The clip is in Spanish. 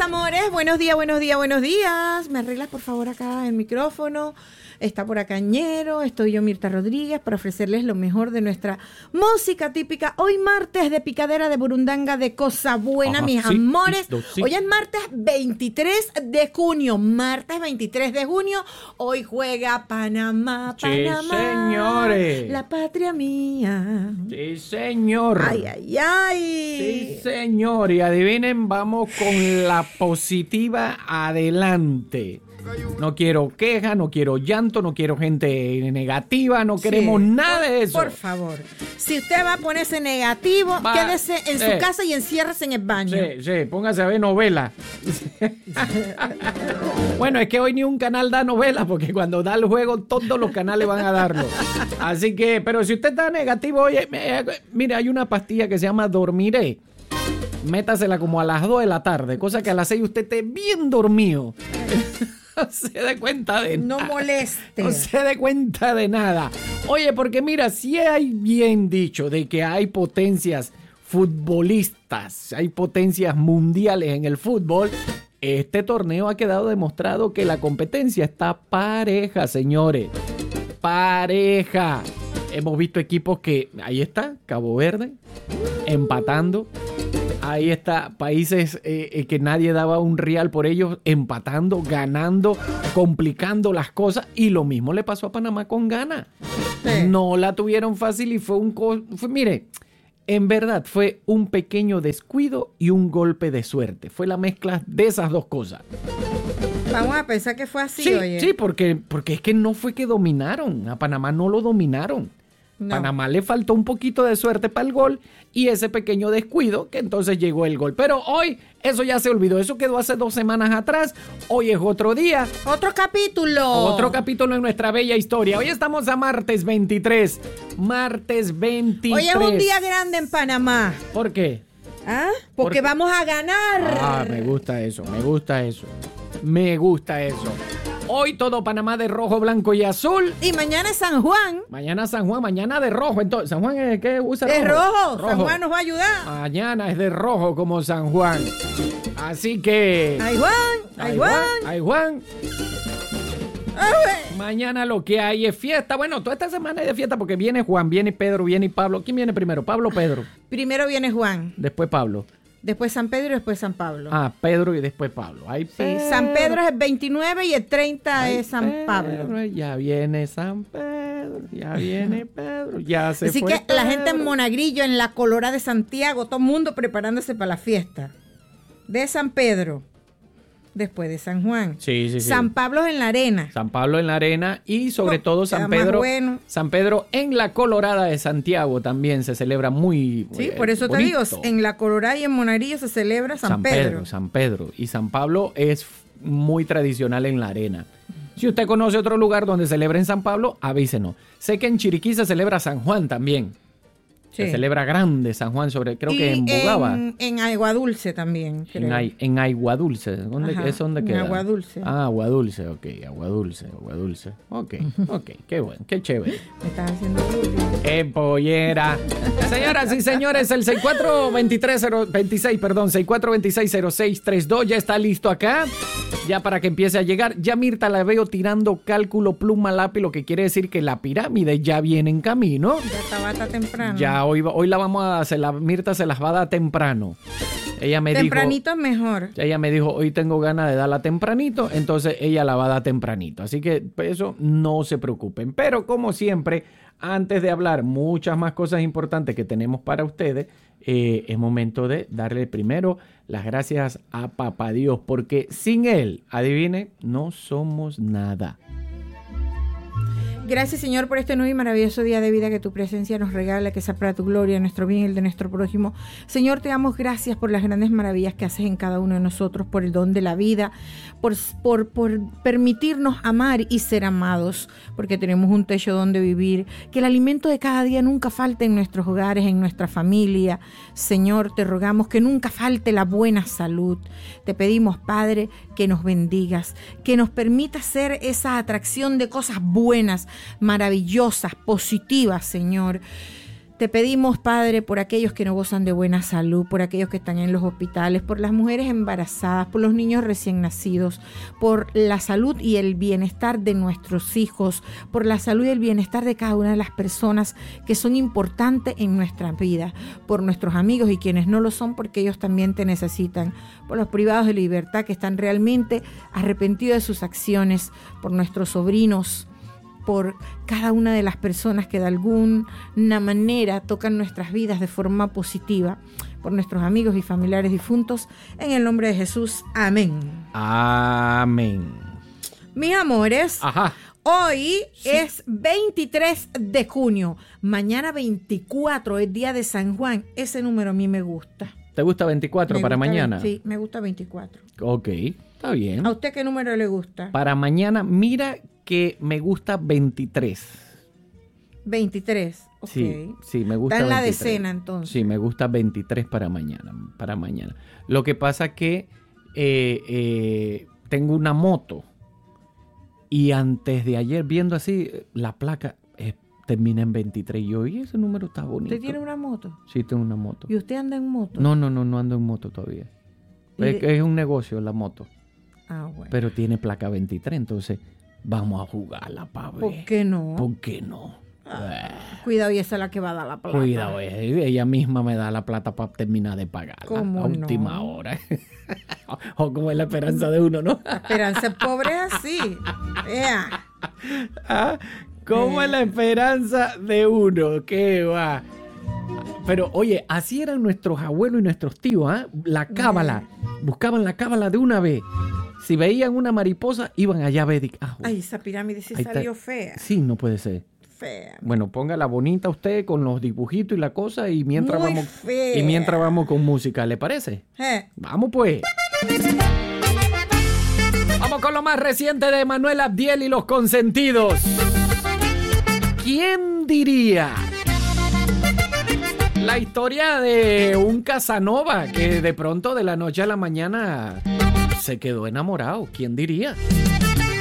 amores, buenos días, buenos días, buenos días. ¿Me arreglas por favor acá el micrófono? Está por acá Ñero, estoy yo, Mirta Rodríguez, para ofrecerles lo mejor de nuestra música típica. Hoy martes de picadera, de burundanga, de cosa buena, ajá, mis sí, amores. sí. Hoy es martes 23 de junio, martes 23 de junio. Hoy juega Panamá, Sí, Panamá, señores. la patria mía. Sí, señor. Ay, ay, ay. Sí, señor. Y adivinen, vamos con la positiva adelante. No quiero queja, no quiero llanto, no quiero gente negativa, no queremos nada de eso. Por favor, si usted va a ponerse negativo, quédese en su casa y enciérrese en el baño. Sí, póngase a ver novela. Bueno, es que hoy ni un canal da novela, porque cuando da el juego todos los canales van a darlo. Así que, pero si usted está negativo, oye, mire, hay una pastilla que se llama Dormiré. Métasela como a las 2 de la tarde, cosa que a las 6 usted esté bien dormido. No se dé cuenta de nada. No moleste. No se dé cuenta de nada. Oye, porque mira, si hay bien dicho de que hay potencias futbolistas, hay potencias mundiales en el fútbol, este torneo ha quedado demostrado que la competencia está pareja, señores. Pareja. Hemos visto equipos que, ahí está, Cabo Verde, empatando. Ahí está, países que nadie daba un real por ellos, empatando, ganando, complicando las cosas. Y lo mismo le pasó a Panamá con Ghana. Sí. No la tuvieron fácil y mire, en verdad fue un pequeño descuido y un golpe de suerte. Fue la mezcla de esas dos cosas. Vamos a pensar que fue así, sí, oye. Sí, porque es que no fue que dominaron. A Panamá no lo dominaron. No. Panamá le faltó un poquito de suerte para el gol y ese pequeño descuido que entonces llegó el gol. Pero hoy eso ya se olvidó, eso quedó hace 2 semanas atrás. Hoy es otro día. Otro capítulo. Otro capítulo en nuestra bella historia. Hoy estamos a martes 23. Martes 23. Hoy es un día grande en Panamá. ¿Por qué? ¿Ah? Porque vamos a ganar. Ah, me gusta eso, me gusta eso. Me gusta eso. Hoy todo Panamá de rojo, blanco y azul. Y mañana es San Juan. Mañana San Juan, mañana de rojo. Entonces, ¿San Juan es qué usa rojo? Es rojo. San Juan nos va a ayudar. Mañana es de rojo como San Juan. Así que... ¡Ay, Juan! ¡Ay, Juan! ¡Ay, Juan! ¡Ay! Mañana lo que hay es fiesta. Bueno, toda esta semana es de fiesta porque viene Juan, viene Pedro, viene Pablo. ¿Quién viene primero? ¿Pablo o Pedro? Primero viene Juan. Después Pablo. Después San Pedro y después San Pablo. Ah, Pedro y después Pablo. Ay, sí, San Pedro es el 29 y el 30 es San Pablo. Ya viene San Pedro, ya viene Pedro, ya se Así fue que Pedro. La gente en Monagrillo, en la Colorada de Santiago, todo el mundo preparándose para la fiesta de San Pedro. Después de San Juan. Sí. San Pablo en la arena. San Pablo en la arena y sobre todo San Pedro. Bueno. San Pedro en la Colorada de Santiago también se celebra muy sí, por eso bonito. Te digo, en la Colorada y en Monagrillo se celebra San Pedro. San Pedro. Y San Pablo es muy tradicional en la arena. Si usted conoce otro lugar donde celebren San Pablo, avísenos. Sé que en Chiriquí se celebra San Juan también. Sí. Se celebra grande San Juan, creo que en Bugaba. En Aguadulce también, creo. En Aguadulce. ¿Dónde queda? En Aguadulce. Ah, Aguadulce, ok. Aguadulce. Ok, qué bueno, qué chévere. Me estás haciendo bullying. ¡Qué pollera! Señoras y señores, el 64260632 ya está listo acá. Ya para que empiece a llegar. Ya Mirta la veo tirando cálculo, pluma, lápiz, lo que quiere decir que la pirámide ya viene en camino. Ya está temprano. Ya hoy la vamos a hacer, Mirta se las va a dar temprano. Ella me tempranito dijo, es mejor. Ella me dijo, hoy tengo ganas de darla tempranito, entonces ella la va a dar tempranito. Así que eso no se preocupen. Pero como siempre, antes de hablar muchas más cosas importantes que tenemos para ustedes, es momento de darle primero las gracias a Papá Dios, porque sin Él, adivine, no somos nada. Gracias, Señor, por este nuevo y maravilloso día de vida que tu presencia nos regala, que sea para tu gloria, nuestro bien y el de nuestro prójimo. Señor, te damos gracias por las grandes maravillas que haces en cada uno de nosotros, por el don de la vida, por permitirnos amar y ser amados, porque tenemos un techo donde vivir, que el alimento de cada día nunca falte en nuestros hogares, en nuestra familia. Señor, te rogamos que nunca falte la buena salud. Te pedimos, Padre, que nos bendigas, que nos permitas ser esa atracción de cosas buenas, maravillosas, positivas, Señor. Te pedimos, Padre, por aquellos que no gozan de buena salud, por aquellos que están en los hospitales, por las mujeres embarazadas, por los niños recién nacidos, por la salud y el bienestar de nuestros hijos, por la salud y el bienestar de cada una de las personas que son importantes en nuestra vida, por nuestros amigos y quienes no lo son, porque ellos también te necesitan, por los privados de libertad que están realmente arrepentidos de sus acciones, por nuestros sobrinos, por cada una de las personas que de alguna manera tocan nuestras vidas de forma positiva, por nuestros amigos y familiares difuntos, en el nombre de Jesús. Amén. Amén. Mis amores, Ajá. Hoy es 23 de junio, mañana 24 es día de San Juan. Ese número a mí me gusta. ¿Te gusta 24 para mañana? Sí, me gusta 24. Ok, está bien. ¿A usted qué número le gusta? Para mañana, mira que me gusta 23. 23, ok. Sí, me gusta 23. Está en la decena entonces. Sí, me gusta 23 para mañana. Lo que pasa que tengo una moto y antes de ayer viendo así, la placa termina en 23 y yo, y ese número está bonito. ¿Usted tiene una moto? Sí, tengo una moto. ¿Y usted anda en moto? No ando en moto todavía. Es un negocio la moto. Ah, bueno. Pero tiene placa 23, entonces vamos a jugarla, Pablo. ¿Por qué no? ¿Por qué no? Cuidado, y esa es la que va a dar la plata. Cuidado, ella misma me da la plata para terminar de pagarla. ¿Cómo a no? última hora. O como es la esperanza de uno, ¿no? La esperanza es pobre es así. Vea. ¿Cómo es la esperanza de uno? ¿Qué va? Pero oye, así eran nuestros abuelos y nuestros tíos, ¿eh? La cábala. Buscaban la cábala de una vez. Si veían una mariposa, iban allá a ver. Ay, esa pirámide sí ahí salió está. fea. Sí, no puede ser. Fea. Bueno, póngala bonita usted con los dibujitos y la cosa y mientras Muy vamos fea. y mientras vamos con música, ¿le parece? Vamos pues. Vamos con lo más reciente de Manuel Abdiel y los Consentidos. ¿Quién diría? La historia de un Casanova que de pronto de la noche a la mañana se quedó enamorado. ¿Quién diría?